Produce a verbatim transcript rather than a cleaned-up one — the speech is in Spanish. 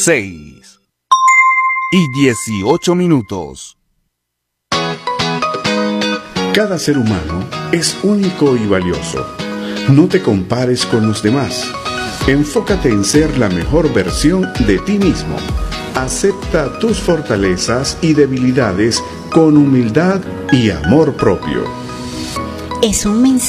seis y dieciocho minutos. Cada ser humano es único y valioso. No te compares con los demás. Enfócate en ser la mejor versión de ti mismo. Acepta tus fortalezas y debilidades con humildad y amor propio. Es un mensaje